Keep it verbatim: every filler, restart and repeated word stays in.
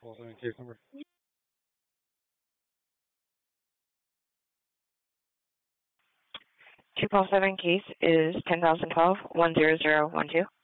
Call seven case number. two call seven case is ten thousand twelve one zero zero one two.